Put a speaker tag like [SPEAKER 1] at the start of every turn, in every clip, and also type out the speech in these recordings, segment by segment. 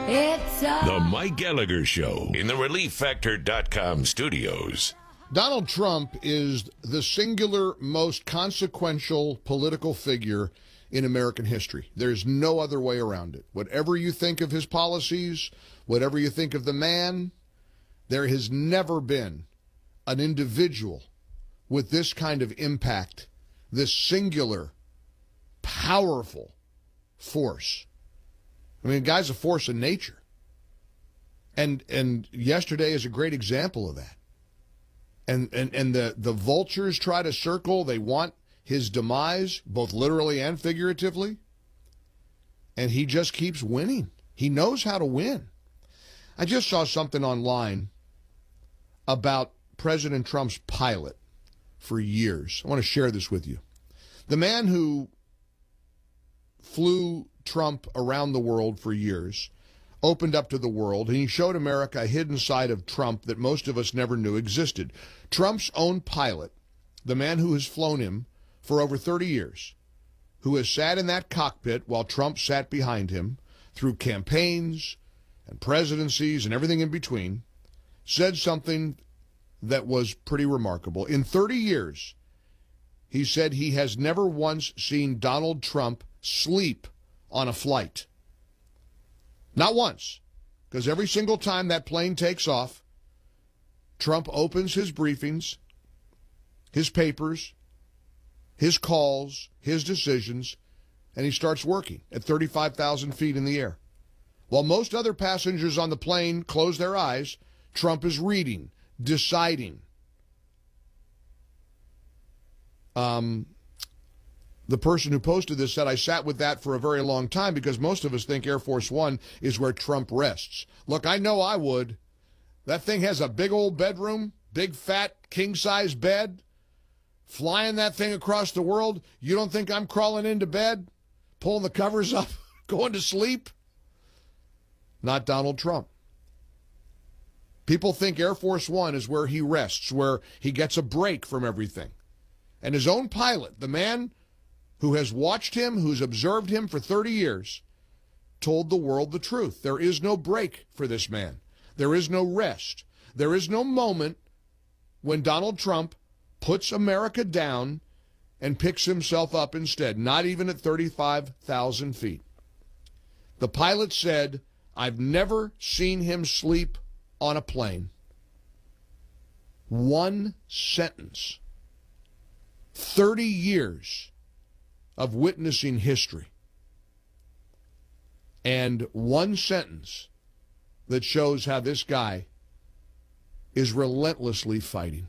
[SPEAKER 1] The Mike Gallagher Show in the ReliefFactor.com studios.
[SPEAKER 2] Donald Trump is the singular most consequential political figure in American history. There's no other way around it. Whatever you think of his policies, whatever you think of the man, there has never been an individual with this kind of impact, this singular, powerful force. I mean, the guy's a force of nature. And yesterday is a great example of that. And the vultures try to circle. They want his demise, both literally and figuratively. And he just keeps winning. He knows how to win. I just saw something online about President Trump's pilot for years. I want to share this with you. The man who flew Trump around the world for years, opened up to the world, and he showed America a hidden side of Trump that most of us never knew existed. Trump's own pilot, the man who has flown him for over 30 years, who has sat in that cockpit while Trump sat behind him through campaigns and presidencies and everything in between, said something that was pretty remarkable. In 30 years, he said he has never once seen Donald Trump sleep on a flight. Not once, because every single time that plane takes off, Trump opens his briefings, his papers, his calls, his decisions, and he starts working at 35,000 feet in the air. While most other passengers on the plane close their eyes, Trump is reading, deciding. The person who posted this said, I sat with that for a very long time because most of us think Air Force One is where Trump rests. Look, I know I would. That thing has a big old bedroom, big fat king-size bed. Flying that thing across the world, you don't think I'm crawling into bed, pulling the covers up, going to sleep? Not Donald Trump. People think Air Force One is where he rests, where he gets a break from everything. And his own pilot, the man who has watched him, who's observed him for 30 years, told the world the truth. There is no break for this man. There is no rest. There is no moment when Donald Trump puts America down and picks himself up instead, not even at 35,000 feet. The pilot said, I've never seen him sleep on a plane. One sentence. 30 years of witnessing history. And one sentence that shows how this guy is relentlessly fighting.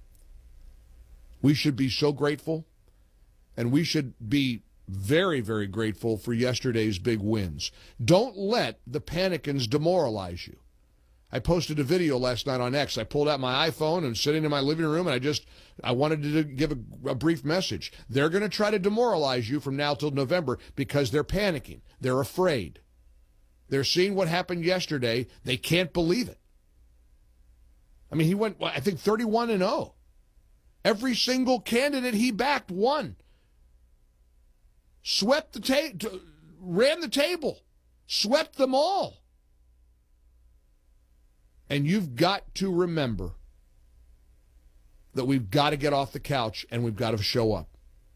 [SPEAKER 2] We should be so grateful, and we should be very, very grateful for yesterday's big wins. Don't let the panicans demoralize you. I posted a video last night on X. I pulled out my iPhone and sitting in my living room, and I wanted to give a brief message. They're going to try to demoralize you from now till November because they're panicking. They're afraid. They're seeing what happened yesterday. They can't believe it. I mean, he went, I think, 31-0. Every single candidate he backed won. Swept the table, ran the table, swept them all. And you've got to remember that we've got to get off the couch and we've got to show up.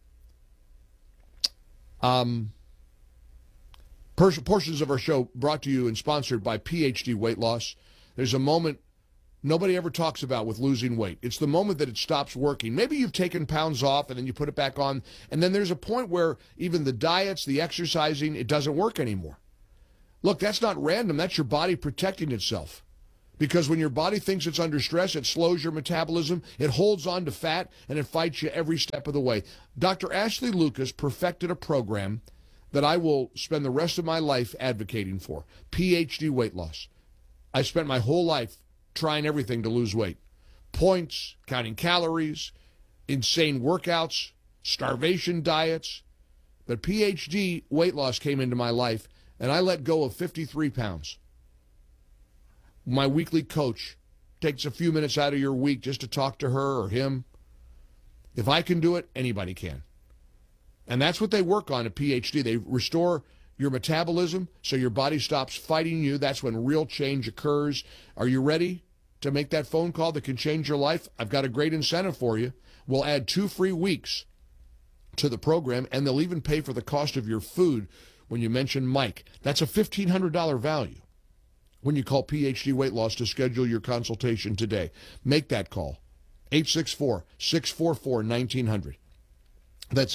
[SPEAKER 2] Portions of our show brought to you and sponsored by PhD Weight Loss. There's a moment nobody ever talks about with losing weight. It's the moment that it stops working. Maybe you've taken pounds off and then you put it back on, and then there's a point where even the diets, the exercising, it doesn't work anymore. Look, that's not random. That's your body protecting itself. Because when your body thinks it's under stress, it slows your metabolism, it holds on to fat, and it fights you every step of the way. Dr. Ashley Lucas perfected a program that I will spend the rest of my life advocating for. PhD Weight Loss. I spent my whole life trying everything to lose weight. Points, counting calories, insane workouts, starvation diets. But PhD Weight Loss came into my life, and I let go of 53 pounds. My weekly coach takes a few minutes out of your week just to talk to her or him. If I can do it, anybody can. And that's what they work on at PhD. They restore your metabolism so your body stops fighting you. That's when real change occurs. Are you ready to make that phone call that can change your life? I've got a great incentive for you. We'll add 2 free weeks to the program, and they'll even pay for the cost of your food when you mention Mike. That's a $1,500 value when you call PhD Weight Loss to schedule your consultation today. Make that call. 864-644-1900. That's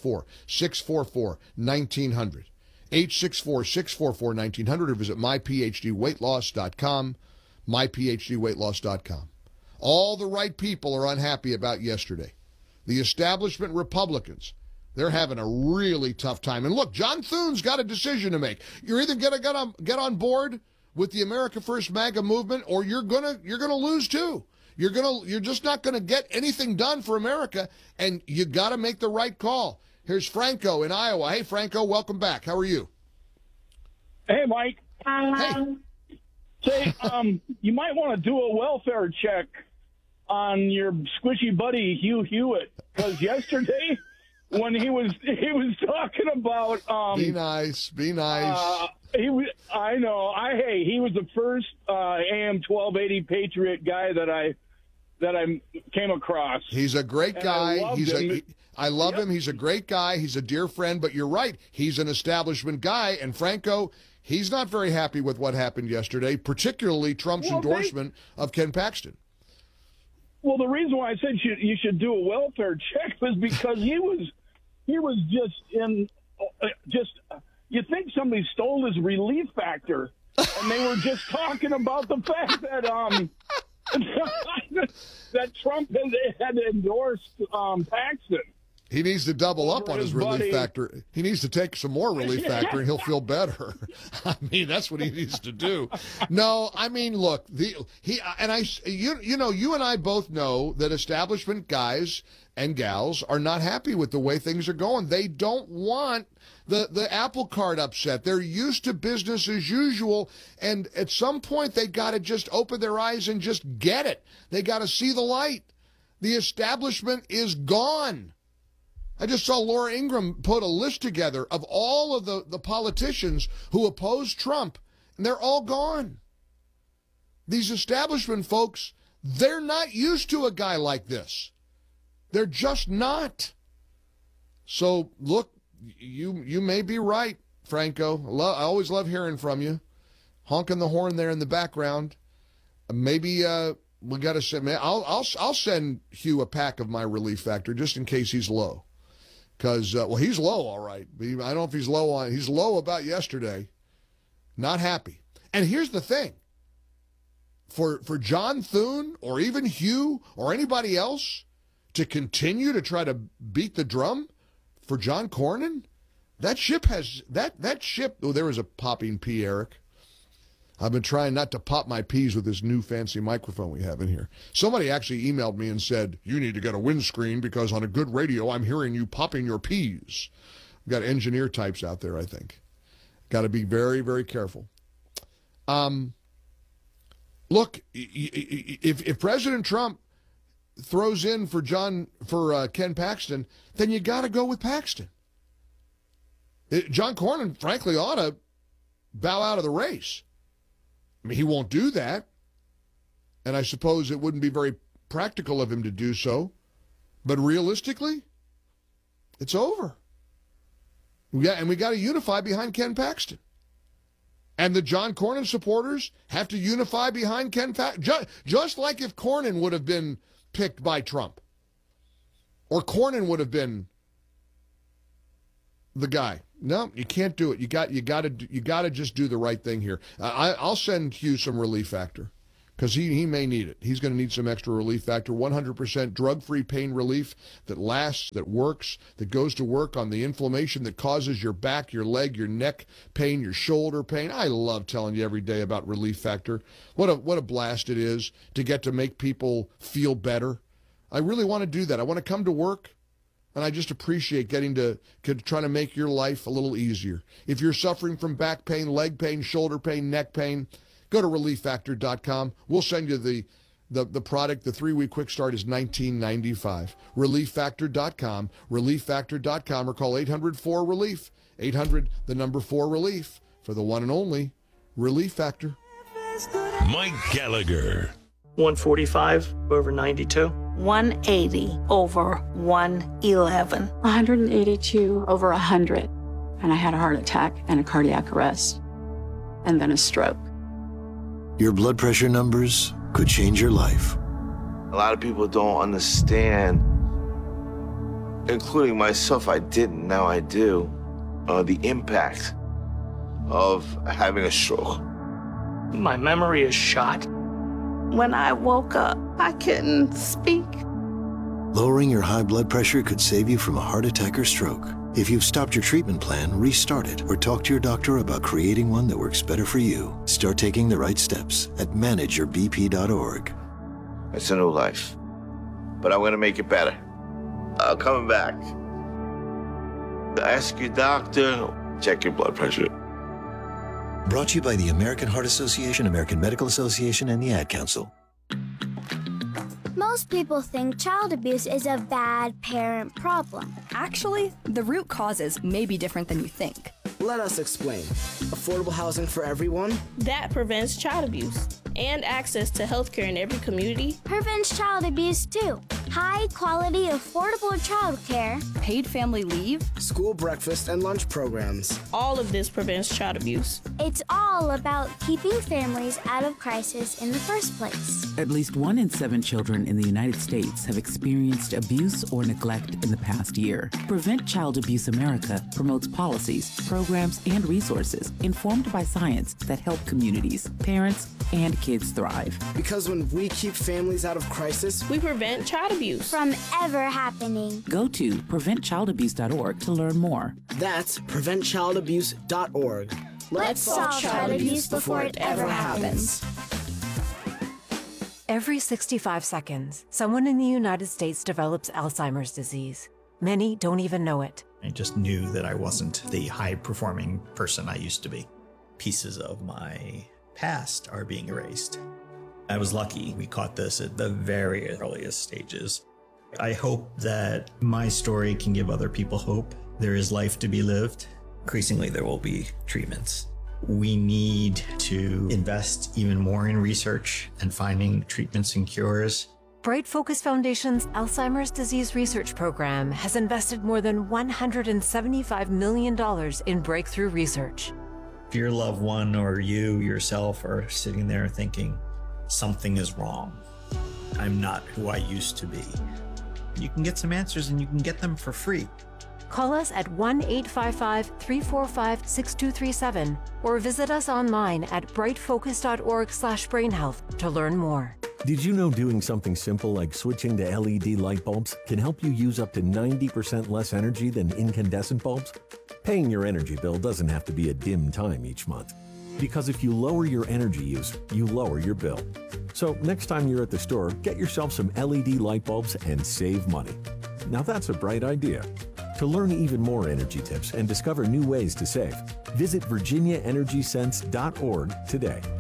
[SPEAKER 2] 864-644-1900. 864-644-1900, or visit myphdweightloss.com, myphdweightloss.com. All the right people are unhappy about yesterday. The establishment Republicans, they're having a really tough time. And look, John Thune's got a decision to make. You're either going to get on board with the America First MAGA movement, or you're gonna lose too. You're just not gonna get anything done for America, and you got to make the right call. Here's Franco in Iowa. Hey, Franco, welcome back. How are you?
[SPEAKER 3] Hey, Mike.
[SPEAKER 2] Hey.
[SPEAKER 3] Say, you might want to do a welfare check on your squishy buddy Hugh Hewitt, because yesterday when he was talking about
[SPEAKER 2] be nice.
[SPEAKER 3] I know. He was the first AM 1280 Patriot guy that I came across.
[SPEAKER 2] He's a great guy. I love him. He's a great guy. He's a dear friend. But you're right. He's an establishment guy. And Franco, he's not very happy with what happened yesterday, particularly Trump's endorsement of Ken Paxton.
[SPEAKER 3] Well, the reason why I said you should do a welfare check was because he was just you think somebody stole his relief factor, and they were just talking about the fact that that Trump had endorsed Paxton.
[SPEAKER 2] He needs to double up on his relief factor. He needs to take some more relief factor, and he'll feel better. I mean, that's what he needs to do. No, I mean, look, you and I both know that establishment guys and gals are not happy with the way things are going. They don't want the apple cart upset. They're used to business as usual, and at some point they got to just open their eyes and just get it. They got to see the light. The establishment is gone. I just saw Laura Ingraham put a list together of all of the politicians who oppose Trump, and they're all gone. These establishment folks, they're not used to a guy like this. They're just not. So, look, you may be right, Franco. I always love hearing from you. Honking the horn there in the background. Maybe we got to send. I'll send Hugh a pack of my relief factor just in case he's low. Because, he's low, all right. I don't know if he's low on. He's low about yesterday. Not happy. And here's the thing. For John Thune or even Hugh or anybody else to continue to try to beat the drum for John Cornyn, that ship has that ship. Oh, there was a popping pea, Eric. I've been trying not to pop my peas with this new fancy microphone we have in here. Somebody actually emailed me and said, you need to get a windscreen because on a good radio, I'm hearing you popping your peas. We've got engineer types out there, I think. Got to be very, very careful. Look, if President Trump throws in for Ken Paxton, then you got to go with Paxton. John Cornyn, frankly, ought to bow out of the race. I mean, he won't do that, and I suppose it wouldn't be very practical of him to do so, but realistically, it's over. We got to unify behind Ken Paxton. And the John Cornyn supporters have to unify behind Ken Paxton, just like if Cornyn would have been picked by Trump, or Cornyn would have been the guy. No, you can't do it. You got to just do the right thing here. I'll send Hugh some relief factor because he may need it. He's going to need some extra relief factor. 100% drug-free pain relief that lasts, that works, that goes to work on the inflammation that causes your back, your leg, your neck pain, your shoulder pain. I love telling you every day about Relief Factor. What a blast it is to get to make people feel better. I really want to do that. I want to come to work. And I just appreciate getting to try to make your life a little easier. If you're suffering from back pain, leg pain, shoulder pain, neck pain, go to ReliefFactor.com. We'll send you the product. The 3-week quick start is $19.95. ReliefFactor.com, ReliefFactor.com, or call 800-4-RELIEF, 800, the number 4 relief for the one and only Relief Factor.
[SPEAKER 1] Mike Gallagher.
[SPEAKER 4] 145 over 92.
[SPEAKER 5] 180 over 111.
[SPEAKER 6] 182 over 100. And I had a heart attack and a cardiac arrest. And then a stroke.
[SPEAKER 7] Your blood pressure numbers could change your life.
[SPEAKER 8] A lot of people don't understand, including myself, I didn't, now I do, the impact of having a stroke.
[SPEAKER 4] My memory is shot.
[SPEAKER 5] When I woke up, I couldn't speak.
[SPEAKER 7] Lowering your high blood pressure could save you from a heart attack or stroke. If you've stopped your treatment plan, restart it or talk to your doctor about creating one that works better for you. Start taking the right steps at manageyourbp.org.
[SPEAKER 8] It's a new life, but I'm gonna make it better. I'm coming back. Ask your doctor, check your blood pressure.
[SPEAKER 7] Brought to you by the American Heart Association, American Medical Association, and the Ad Council.
[SPEAKER 9] Most people think child abuse is a bad parent problem.
[SPEAKER 10] Actually, the root causes may be different than you think.
[SPEAKER 11] Let us explain. Affordable housing for everyone.
[SPEAKER 12] That prevents child abuse. And access to healthcare in every community.
[SPEAKER 9] Prevents child abuse too. High quality, affordable childcare.
[SPEAKER 10] Paid family leave.
[SPEAKER 11] School breakfast and lunch programs.
[SPEAKER 12] All of this prevents child abuse.
[SPEAKER 9] It's all about keeping families out of crisis in the first place.
[SPEAKER 13] At least 1 in 7 children in the United States have experienced abuse or neglect in the past year. Prevent Child Abuse America promotes policies, programs, and resources informed by science that help communities, parents, and kids thrive.
[SPEAKER 11] Because when we keep families out of crisis,
[SPEAKER 12] we prevent child abuse
[SPEAKER 9] from ever happening.
[SPEAKER 13] Go to preventchildabuse.org to learn more.
[SPEAKER 11] That's preventchildabuse.org.
[SPEAKER 9] Let's solve child abuse before it ever happens.
[SPEAKER 14] Every 65 seconds, someone in the United States develops Alzheimer's disease. Many don't even know it.
[SPEAKER 15] I just knew that I wasn't the high-performing person I used to be. Pieces of my past are being erased. I was lucky we caught this at the very earliest stages. I hope that my story can give other people hope. There is life to be lived. Increasingly, there will be treatments. We need to invest even more in research and finding treatments and cures.
[SPEAKER 14] Bright Focus Foundation's Alzheimer's Disease Research Program has invested more than $175 million in breakthrough research.
[SPEAKER 15] If your loved one or you yourself are sitting there thinking, something is wrong, I'm not who I used to be, you can get some answers and you can get them for free.
[SPEAKER 14] Call us at 1-855-345-6237 or visit us online at brightfocus.org/brainhealth to learn more.
[SPEAKER 16] Did you know doing something simple like switching to LED light bulbs can help you use up to 90% less energy than incandescent bulbs? Paying your energy bill doesn't have to be a dim time each month. Because if you lower your energy use, you lower your bill. So next time you're at the store, get yourself some LED light bulbs and save money. Now that's a bright idea. To learn even more energy tips and discover new ways to save, visit VirginiaEnergySense.org today.